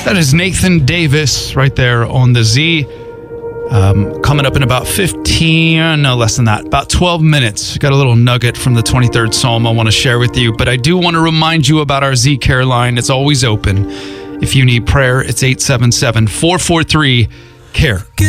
That is Nathan Davis right there on the Z. Coming up in about 12 minutes. Got a little nugget from the 23rd Psalm I want to share with you, but I do want to remind you about our Z Care line. It's always open. If you need prayer, it's 877-443-CARE.